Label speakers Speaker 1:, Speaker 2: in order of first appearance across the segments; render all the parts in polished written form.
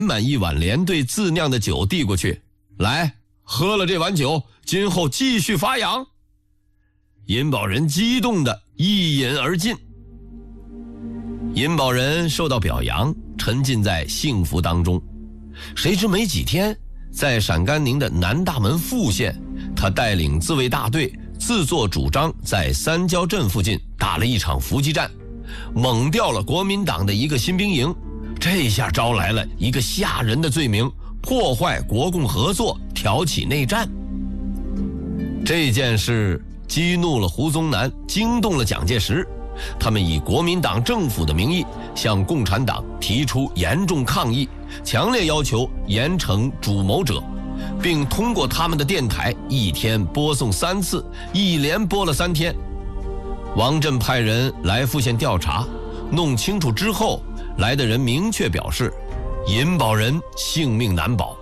Speaker 1: 满一碗连队自酿的酒递过去，来，喝了这碗酒，今后继续发扬。尹宝仁激动地一饮而尽。尹宝仁受到表扬，沉浸在幸福当中。谁知没几天，在陕甘宁的南大门副县，他带领自卫大队自作主张在三交镇附近打了一场伏击战，猛调了国民党的一个新兵营，这下招来了一个吓人的罪名：破坏国共合作，挑起内战。这件事激怒了胡宗南，惊动了蒋介石，他们以国民党政府的名义向共产党提出严重抗议，强烈要求严惩主谋者，并通过他们的电台一天播送3次，一连播了3天。王震派人来富县调查，弄清楚之后，来的人明确表示，尹宝仁性命难保。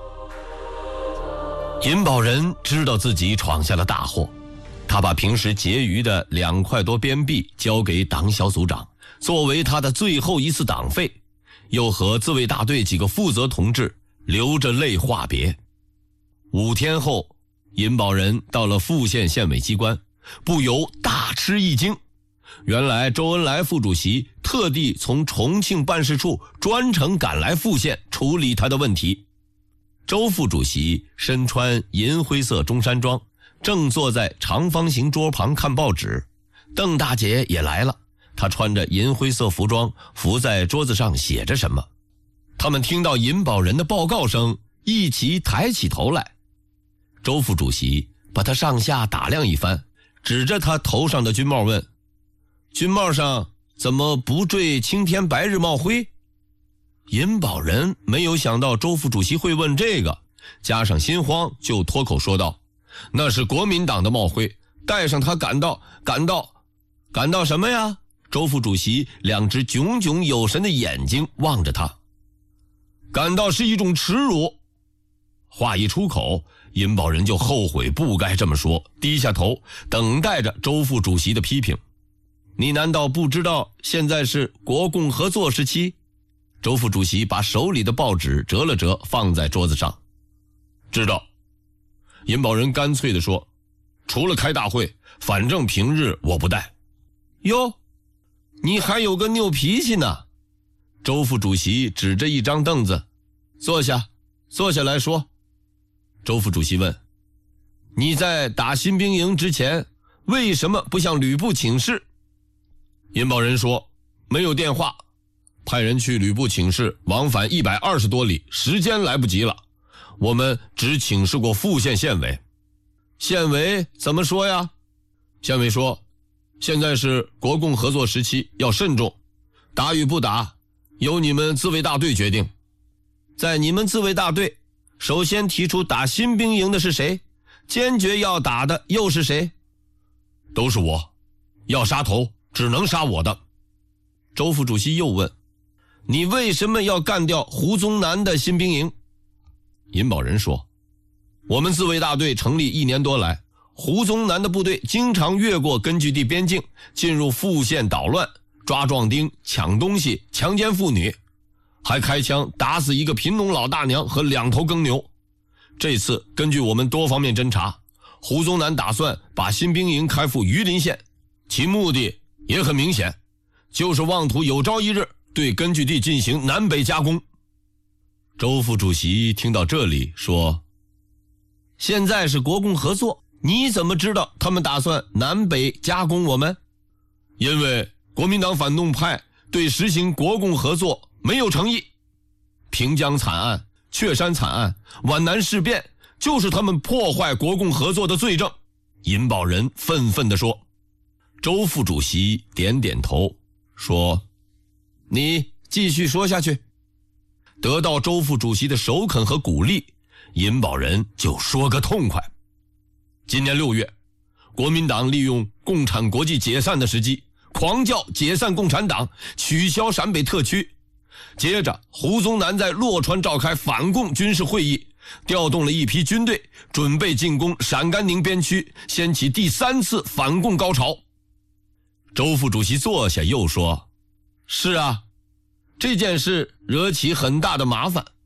Speaker 1: 尹宝仁知道自己闯下了大祸，他把平时结余的2块多边币交给党小组长，作为他的最后一次党费，又和自卫大队几个负责同志流着泪话别。5天后，尹宝仁到了富县县委机关，不由大吃一惊。原来周恩来副主席特地从重庆办事处专程赶来富县处理他的问题。周副主席身穿银灰色中山装，正坐在长方形桌旁看报纸。邓大姐也来了，她穿着银灰色服装，伏在桌子上写着什么。他们听到尹宝仁的报告声，一齐抬起头来。周副主席把他上下打量一番，指着他头上的军帽问：军帽上怎么不缀青天白日帽徽？尹宝仁没有想到周副主席会问这个，加上心慌，就脱口说道：那是国民党的帽徽，戴上它感到什么呀？周副主席2只炯炯有神的眼睛望着他，感到是一种耻辱。话一出口，尹宝仁就后悔不该这么说，低下头等待着周副主席的批评。你难道不知道现在是国共合作时期？周副主席把手里的报纸折了折，放在桌子上。知道。尹宝仁干脆地说，除了开大会，反正平日我不带。哟，你还有个拗脾气呢。周副主席指着一张凳子，坐下来说。周副主席问，你在打新兵营之前，为什么不向旅部请示？尹宝仁说，没有电话，派人去旅部请示，往返120多里，时间来不及了。我们只请示过富县县委。县委怎么说呀？县委说，现在是国共合作时期，要慎重，打与不打由你们自卫大队决定。在你们自卫大队，首先提出打新兵营的是谁？坚决要打的又是谁？都是我，要杀头只能杀我的。周副主席又问，你为什么要干掉胡宗南的新兵营？尹宝仁说，我们自卫大队成立1年多来，胡宗南的部队经常越过根据地边境，进入富县捣乱，抓壮丁，抢东西，强奸妇女，还开枪打死一个贫农老大娘和2头耕牛。这次根据我们多方面侦查，胡宗南打算把新兵营开赴榆林县，其目的也很明显，就是妄图有朝一日对根据地进行南北夹攻。周副主席听到这里说，现在是国共合作，你怎么知道他们打算南北夹攻我们？因为国民党反动派对实行国共合作没有诚意。平江惨案、雀山惨案、皖南事变，就是他们破坏国共合作的罪证。尹宝仁愤愤地说。周副主席点点头说，你继续说下去。得到周副主席的首肯和鼓励，尹宝仁就说个痛快。今年6月，国民党利用共产国际解散的时机，狂叫解散共产党，取消陕北特区。接着胡宗南在洛川召开反共军事会议，调动了一批军队，准备进攻陕甘宁边区，掀起第3次反共高潮。周副主席坐下又说，是啊，这件事惹起很大的麻烦，